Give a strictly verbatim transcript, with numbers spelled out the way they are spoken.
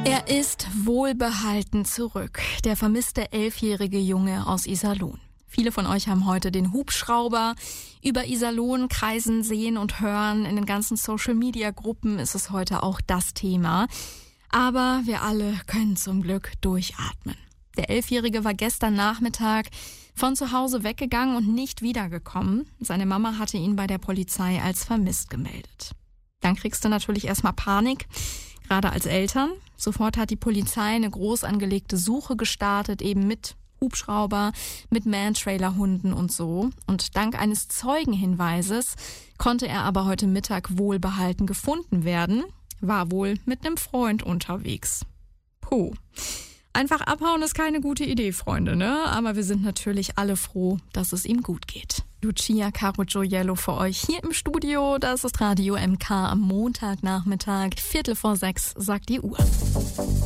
Er ist wohlbehalten zurück, der vermisste elfjährige Junge aus Iserlohn. Viele von euch haben heute den Hubschrauber über Iserlohn kreisen sehen und hören. In den ganzen Social-Media-Gruppen ist es heute auch das Thema. Aber wir alle können zum Glück durchatmen. Der Elfjährige war gestern Nachmittag von zu Hause weggegangen und nicht wiedergekommen. Seine Mama hatte ihn bei der Polizei als vermisst gemeldet. Dann kriegst du natürlich erstmal Panik, gerade als Eltern. Sofort hat die Polizei eine groß angelegte Suche gestartet, eben mit Hubschrauber, mit Man-Trailer-Hunden und so. Und dank eines Zeugenhinweises konnte er aber heute Mittag wohlbehalten gefunden werden, war wohl mit einem Freund unterwegs. Puh. Einfach abhauen ist keine gute Idee, Freunde, ne? Aber wir sind natürlich alle froh, dass es ihm gut geht. Lucia Caro Gioiello für euch hier im Studio. Das ist Radio M K am Montagnachmittag. Viertel vor sechs sagt die Uhr.